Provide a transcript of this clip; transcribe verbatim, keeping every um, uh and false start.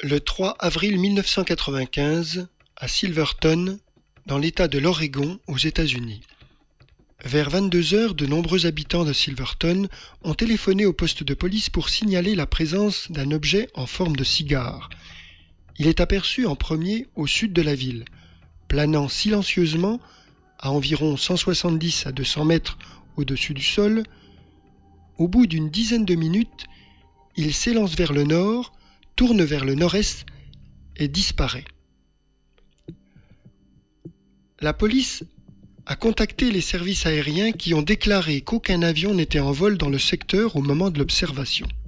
Le trois avril mille neuf cent quatre-vingt-quinze, à Silverton, dans l'État de l'Oregon, aux États-Unis. Vers vingt-deux heures, de nombreux habitants de Silverton ont téléphoné au poste de police pour signaler la présence d'un objet en forme de cigare. Il est aperçu en premier au sud de la ville, planant silencieusement à environ cent soixante-dix à deux cents mètres au-dessus du sol. Au bout d'une dizaine de minutes, il s'élance vers le nord, tourne vers le nord-est et disparaît. La police a contacté les services aériens qui ont déclaré qu'aucun avion n'était en vol dans le secteur au moment de l'observation.